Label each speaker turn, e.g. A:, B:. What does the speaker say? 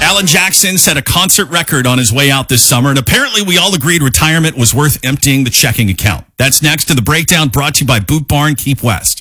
A: Alan Jackson set a concert record on his way out this summer, and apparently we all agreed retirement was worth emptying the checking account. That's next to the breakdown, brought to you by Boot Barn Keep West.